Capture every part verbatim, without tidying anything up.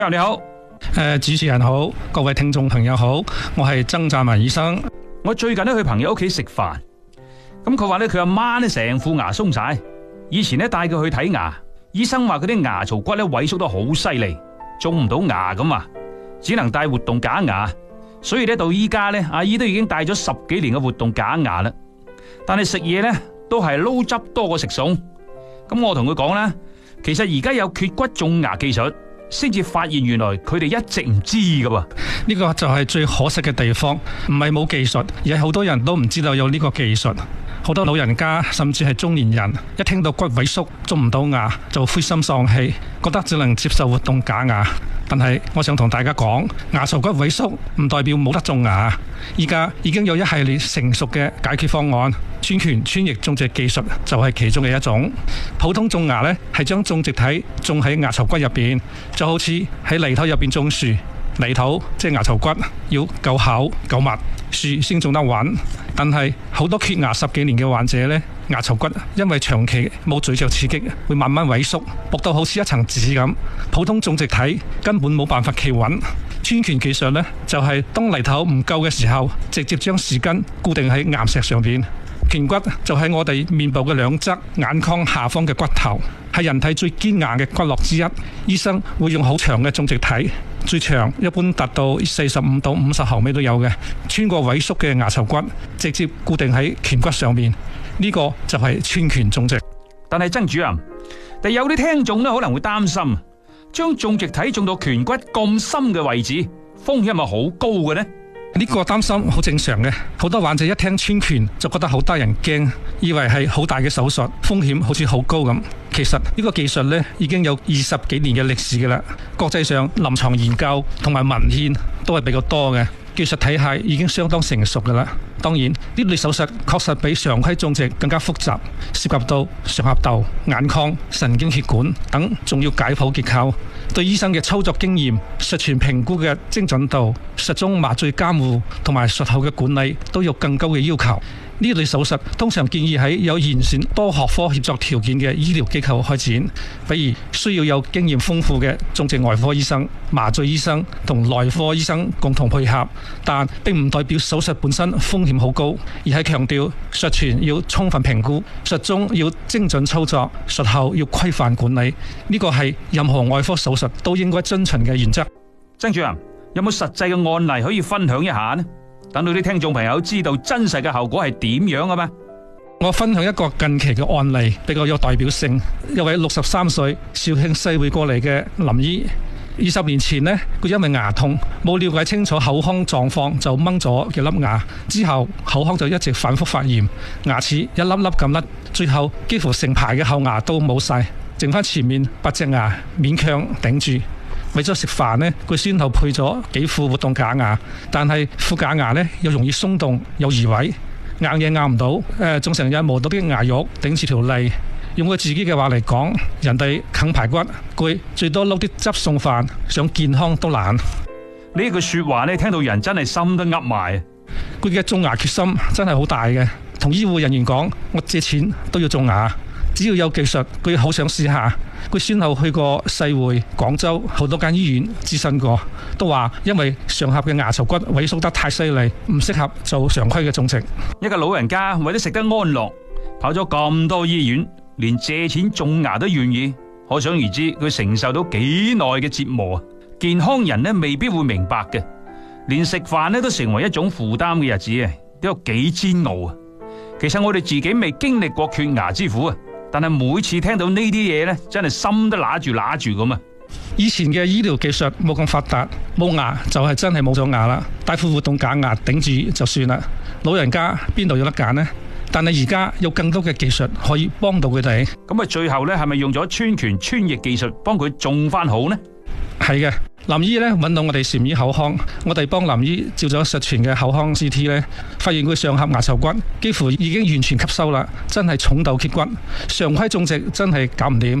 你好， 誒，主持人好，各位聽眾朋友好，我係曾湛文醫生。 我最近咧去朋友屋企食飯，咁佢話咧佢阿媽咧成副牙鬆晒，以前咧帶佢去睇牙，醫生話佢啲牙槽骨咧萎縮得好犀利，種唔到牙咁啊，只能戴活動假牙，所以咧到依家咧阿姨都已經戴咗十幾年嘅活動假牙啦，但係食嘢咧都係撈汁多過食餸。咁我同佢講啦，其實而家有缺骨種牙技術，先至發現原來佢哋一直唔知噶噃。 呢個就係最可惜嘅地方，唔係冇技術，而係好多人都唔知道有呢個技術。好多老人家甚至係中年人，一聽到骨萎縮種唔到牙就灰心喪氣，覺得只能接受活動假牙。但係我想同大家講，牙槽骨萎縮唔代表冇得種牙，依家已經有一系列成熟嘅解決方案，穿顴穿液種植技術就係其中嘅一種。普通種牙呢係將種植體種喺牙槽骨入邊，就好似喺泥土入邊種樹，泥土即係牙槽骨要夠厚夠密，樹先種得穩。但係好多缺牙十幾年嘅患者呢，牙槽骨因為長期冇咀嚼刺激，會慢慢萎縮，薄到好似一層紙咁。普通種植體根本冇辦法企穩。穿顴技術呢，就係當泥土唔夠嘅時候，直接將樹根固定喺岩石上邊。顴骨就喺我哋面部嘅兩側眼眶下方嘅骨頭，係人體最堅硬嘅骨骼之一。醫生會用好長嘅種植體，最長一般達到四十五到五十毫米都有嘅，穿過萎縮嘅牙槽骨，直接固定喺顴骨上面。呢個就係穿顴種植。 但係曾主任，但有啲聽眾咧可能會擔心，將種植體種到顴骨咁深嘅位置，風險係咪好高嘅呢？ 呢個擔心好正常嘅，好多患者一聽穿顴就覺得好得人驚，以為係好大嘅手術，風險好似好高咁。其實呢個技術呢已經有二十幾年嘅歷史噶啦，國際上臨床研究同埋文獻都係比較多嘅，技術體系已經相當成熟噶啦。當然呢類手術確實比常規種植更加複雜，涉及到上頜竇、眼眶、神經血管等重要解剖結構，對醫生嘅操作經驗、術前評估嘅精準度、術中麻醉監護同埋術後嘅管理都有更高嘅要求。呢類手術通常建議喺有完善多學科協作條件嘅醫療機構開展，比如需要有經驗豐富嘅種植外科醫生、麻醉醫生同內科醫生共同配合，但並唔代表手術本身風險好高，而係強調術前要充分評估，術中要精準操作，術後要規範管理。呢個係任何外科手術都應該遵循嘅原則。 曾主任，有冇實際嘅案例可以分享一下呢？等到啲聽眾朋友知道真實嘅效果係點樣嘅咩？ 我分享一個近期嘅案例，比較有代表性。一位六十三歲肇慶西匯過嚟嘅林醫，二十年前呢，佢因為牙痛，冇了解清楚口腔狀況就掹咗幾粒牙，之後口腔就一直反覆發炎，牙齒一粒粒咁甩，最後幾乎成排嘅後牙都冇晒，剩翻前面八隻牙勉強頂住。為咗食飯呢，佢先後配咗幾副活動假牙，但係副假牙呢又容易鬆動，有移位，硬嘢咬唔到，誒、呃，仲成日磨到啲牙肉頂住條脷。用佢自己嘅話嚟講，人哋啃排骨，佢最多撈啲汁送飯，想健康都難。 呢句說話呢，聽到人真係心都噏埋。 佢嘅種牙決心真係好大嘅，同醫護人員講：我借錢都要種牙，只要有技術，佢好想試下。佢先後去過世匯、廣州好多間醫院諮詢過，都話因為上頜嘅牙槽骨萎縮得太犀利，唔適合做常規嘅種植。 一個老人家為咗食得安樂，跑咗咁多醫院，連借錢種牙都願意，可想而知佢承受到幾耐嘅折磨啊！健康人呢未必會明白嘅，連食飯呢都成為一種負擔嘅日子啊，都有幾煎熬啊！其實我哋自己未經歷過缺牙之苦啊！但係每次聽到呢啲嘢呢，真係心都揦住揦住咁啊！ 以前嘅醫療技術冇咁發達，冇牙就係真係冇咗牙啦，戴副活動假牙頂住就算啦。老人家邊度有得揀呢？但係而家有更多嘅技術可以幫到佢哋。 咁啊，最後呢係咪用咗穿顴穿液技術幫佢種翻好呢？ 係嘅，林醫咧揾到我哋禪醫口腔，我哋幫林醫照咗術前嘅口腔 C T 咧，發現佢上頜牙槽骨幾乎已經完全吸收啦，真係重到缺骨，常規種植真係搞唔掂。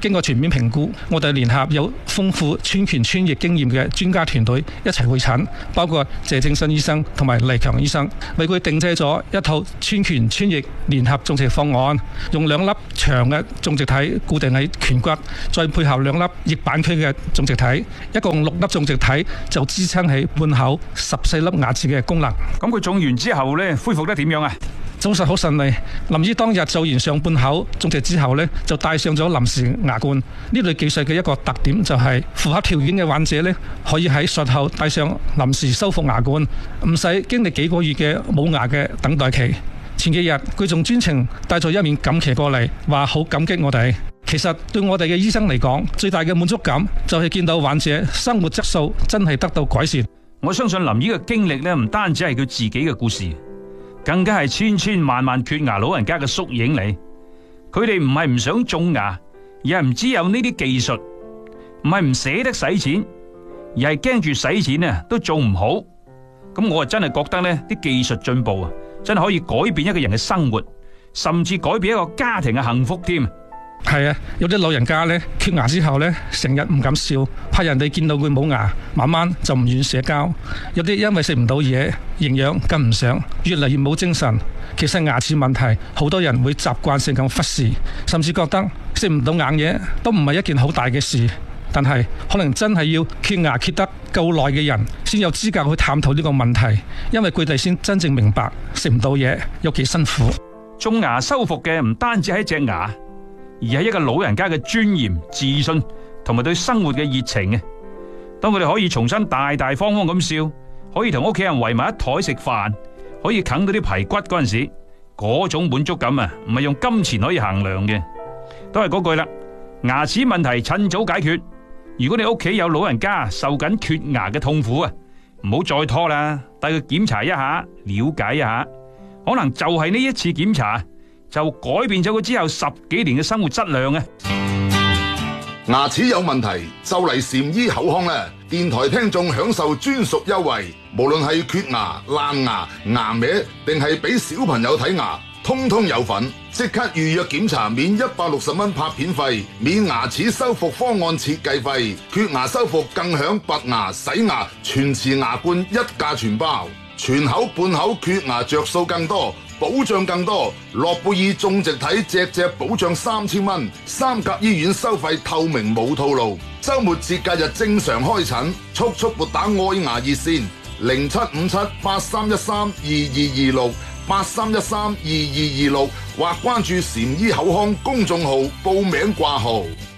經過全面評估，我哋聯合有豐富川拳川疫經驗嘅專家團隊一齊會診，包括謝正新醫生同埋黎強醫生，為佢定製咗一套川拳川疫聯合種植方案，用兩粒長嘅種植體固定喺拳骨，再配合兩粒翼板區嘅種植體，一共六粒種植體就支撐起半口十四粒牙齒嘅功能。 咁佢種完之後呢，恢復得點樣啊？ 手術好順利，林醫當日做完上半口種植之後呢，就戴上咗臨時牙冠。呢類技術嘅一個特點就係符合條件嘅患者呢，可以喺術後戴上臨時修復牙冠，唔使經歷幾個月嘅冇牙嘅等待期。前幾日佢仲專程帶咗一面錦旗過嚟，話好感激我哋。其實對我哋嘅醫生嚟講，最大嘅滿足感就係見到患者生活質素真係得到改善。 我相信林醫嘅經歷呢，唔單止係佢自己嘅故事，更加係千千萬萬缺牙老人家嘅縮影嚟。佢哋唔係唔想種牙，而係唔知有呢啲技術，唔係唔捨得使錢，而係驚住使錢啊都做唔好。咁我啊真係覺得呢啲技術進步啊，真係可以改變一個人嘅生活，甚至改變一個家庭嘅幸福添。 係啊，有啲老人家呢，缺牙之後呢，成日唔敢笑，怕人哋見到佢冇牙，慢慢就唔願社交。有啲因為食唔到嘢，營養跟唔上，越嚟越冇精神。其實牙齒問題，好多人會習慣性咁忽視，甚至覺得食唔到硬嘢都唔係一件好大嘅事。但係可能真係要缺牙缺得夠耐嘅人，先有資格去探討呢個問題，因為佢哋先真正明白食唔到嘢有幾辛苦。 種牙修復嘅唔單止係一隻牙，而係一個老人家嘅尊嚴、自信同埋對生活嘅熱情嘅。當佢哋可以重新大大方方咁笑，可以同屋企人圍埋一台食飯，可以啃到啲排骨嗰陣時，嗰種滿足感啊，唔係用金錢可以衡量嘅。都係嗰句啦，牙齒問題趁早解決。如果你屋企有老人家受緊缺牙嘅痛苦啊，唔好再拖啦，帶佢檢查一下，了解一下，可能就係呢一次檢查就改變咗佢之後十幾年嘅生活質量啊！ 牙齒有問題就嚟禪醫口腔啦！電台聽眾享受專屬優惠，無論係缺牙、爛牙、牙歪，定係俾小朋友睇牙，通通有份。即刻預約檢查，免一百六十蚊拍片費，免牙齒修復方案設計費，缺牙修復更享拔牙、洗牙、全瓷牙冠一價全包，全口半口缺牙着數更多，保障更多。諾貝爾種植體隻隻保障三千蚊，三甲醫院收費透明冇套路，周末節假日正常開診，速速撥打愛牙熱線零七五七八三一三二二二六。八三一三二二二六或關注禪醫口腔公眾號報名掛號。